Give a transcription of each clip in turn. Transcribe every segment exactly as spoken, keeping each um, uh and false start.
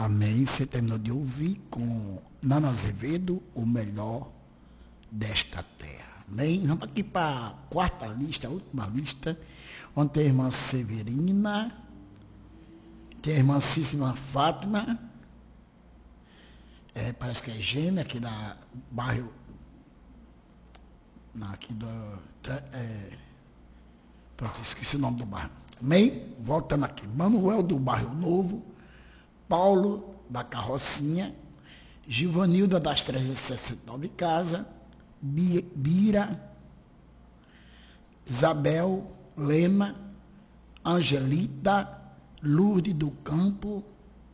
Amém. Você terminou de ouvir com Nana Azevedo, o melhor desta terra. Amém. Vamos aqui para a quarta lista, a última lista, onde tem a irmã Severina, tem a irmã Cícima Fátima, é, parece que é gêmea aqui da bairro, aqui do, é, pronto, esqueci o nome do bairro. Amém? Voltando aqui, Manuel do Bairro Novo, Paulo da Carrocinha, Givanilda das trezentos e sessenta e nove Casa, Bira, Isabel, Lema, Angelita, Lourdes do Campo,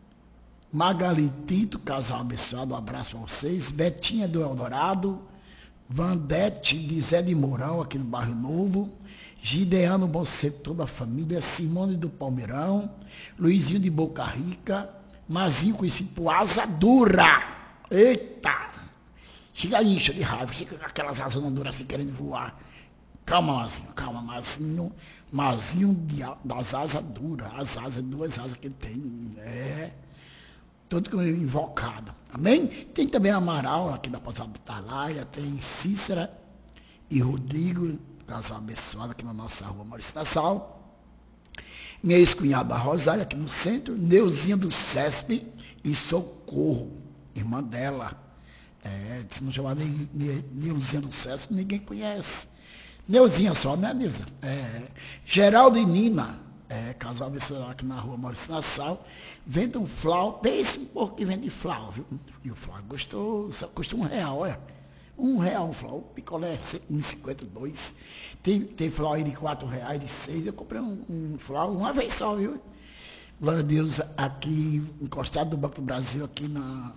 Magali Tito, casal abençoado, um abraço para vocês, Betinha do Eldorado, Vandete de Zé de Mourão, aqui no Bairro Novo, Gideano Bonceto, toda a família, Simone do Palmeirão, Luizinho de Boca Rica, Mazinho conhecido por Asa Dura. Eita! Chega aí, enche de raiva, fica com aquelas asas não duras assim, querendo voar. Calma, Mazinho, calma, Mazinho. Mazinho de, das asas duras, as asas, duas asas que ele tem. É. Todo invocado. Amém? Tem também Amaral, aqui da Pousada Bitalaia, tem Cícera e Rodrigo, casal abençoado aqui na nossa rua Maurício Nassau. Minha ex-cunhada Rosália, aqui no centro, Neuzinha do Cesp e Socorro, irmã dela. É, se não chamar Neuzinha do Cesp, ninguém conhece. Neuzinha só, né, Neuza? É, Geraldo e Nina, é, casal abençoado aqui na rua Maurício Nassau, vende um flau, tem esse porco que vende flau, viu? E o flau gostou, só custa um real, olha. Um real um flau, picolé um e cinquenta e dois. Tem, tem flau aí de quatro reais, de seis. Eu comprei um, um flau uma vez só, viu? Glória a Deus, aqui, encostado do Banco do Brasil, aqui na.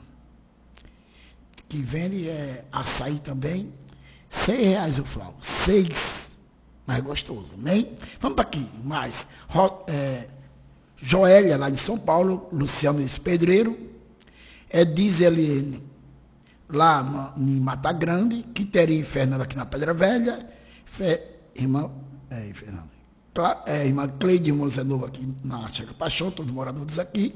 Que vende é, açaí também. Seis reais o flau. Seis. Mais gostoso, amém? Vamos para aqui, mais. É, Joélia, lá de São Paulo, Luciano Pedreiro, Edize Eliane, lá no, em Mata Grande, Quitéria Fernanda aqui na Pedra Velha, Fe, irmã, é, Fernanda, Cla, é, irmã Cleide Mozenova aqui na Chaga Paixão, todos moradores aqui,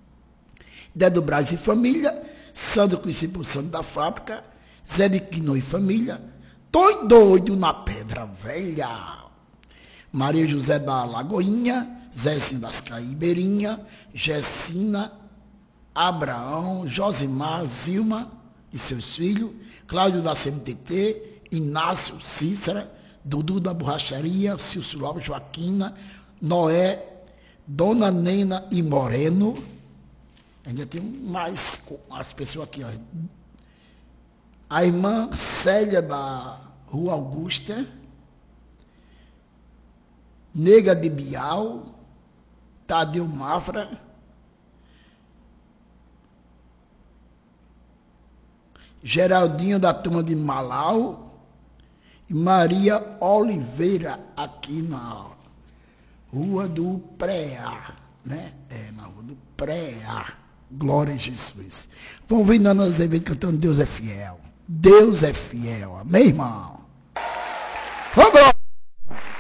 Dedo Braz e família, Sandro conhecido por Sandro da Fábrica, Zé de Quino e família, Tô doido na Pedra Velha, Maria José da Lagoinha, Zezinho das Caibeirinha, Gessina, Abraão, Josimar, Zilma e seus filhos, Cláudio da C M T T, Inácio, Cícera, Dudu da Borracharia, Cilso Lopes, Joaquina, Noé, Dona Nena e Moreno. Ainda tem mais as pessoas aqui, ó. A irmã Célia da Rua Augusta, Nega de Bial, Tadeu Mafra, Geraldinho da turma de Malau e Maria Oliveira, aqui na Rua do Preá, né? É, na Rua do Preá. Glória a Jesus. Vamos ver Nana Azevedo cantando Deus é fiel. Deus é fiel. Amém, irmão? Vamos!